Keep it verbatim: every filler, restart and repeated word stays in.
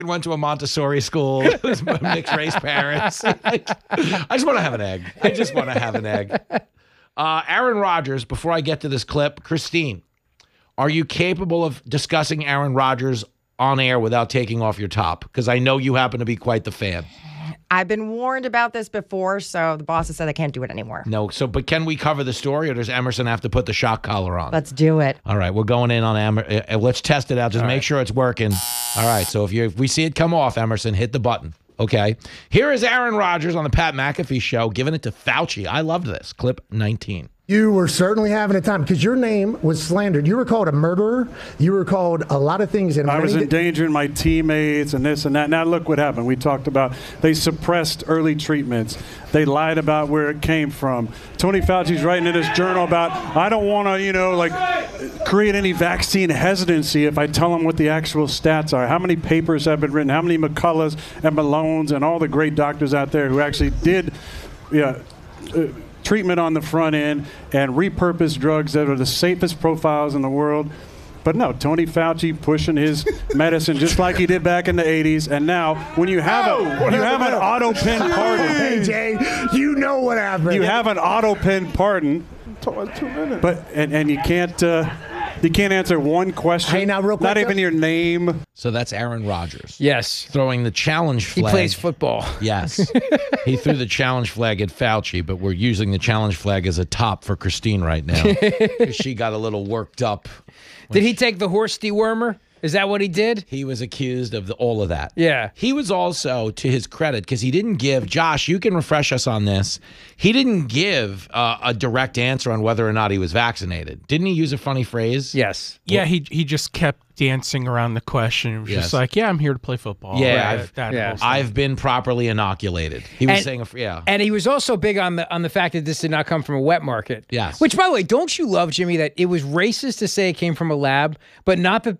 went to a Montessori school. Mixed race parents. I just want to have an egg. I just want to have an egg. Uh, Aaron Rodgers, before I get to this clip, Christine, are you capable of discussing Aaron Rodgers on air without taking off your top? Because I know you happen to be quite the fan. I've been warned about this before, so the boss has said I can't do it anymore. No, so but can we cover the story, or does Emerson have to put the shock collar on? Let's do it. All right, we're going in on Emerson. Uh, let's test it out. Just All make right. sure it's working. All right, so if you if we see it come off, Emerson, hit the button. Okay. Here is Aaron Rodgers on the Pat McAfee show, giving it to Fauci. I loved this. Clip nineteen. You were certainly having a time because your name was slandered. You were called a murderer. You were called a lot of things. And I was many- endangering my teammates and this and that. Now look what happened. We talked about they suppressed early treatments. They lied about where it came from. Tony Fauci's writing in his journal about, I don't want to, you know, like create any vaccine hesitancy if I tell them what the actual stats are. How many papers have been written? How many McCulloughs and Malones and all the great doctors out there who actually did, yeah, uh, treatment on the front end and repurposed drugs that are the safest profiles in the world. But no, Tony Fauci pushing his medicine just like he did back in the eighties. And now, when you have Oh, a what you have an happened? auto pen pardon, Hey, Jay, you know what happened. you have an auto pen pardon, Two minutes. but and, and you can't uh, you can't answer one question. Hey, now real quick, not even though- your name. So that's Aaron Rodgers. Yes. Throwing the challenge He flag. plays football. Yes. He threw the challenge flag at Fauci, but we're using the challenge flag as a top for Christine right now. Because she got a little worked up. Did he take the horse dewormer? Is that what he did? He was accused of the, all of that. Yeah. He was also, to his credit, because he didn't give, Josh, you can refresh us on this. He didn't give uh, a direct answer on whether or not he was vaccinated. Didn't he use a funny phrase? Yes. Yeah, he he just kept dancing around the question. It was Yes. just like, yeah, I'm here to play football. Yeah, Right, I've- that yeah. whole stuff. I've been properly inoculated. He was And- saying, a, yeah. And he was also big on the on the fact that this did not come from a wet market. Yes. Which, by the way, don't you love, Jimmy, that it was racist to say it came from a lab, but not that